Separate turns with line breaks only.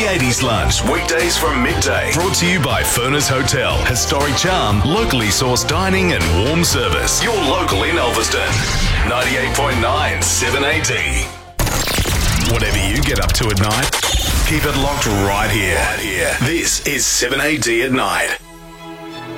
80s Lunch, weekdays from midday. Brought to you by Furness Hotel. Historic charm, locally sourced dining and warm service. Your local in Ulverston. 98.9 7AD. Whatever you get up to at night, keep it locked right here. This is 7AD at night.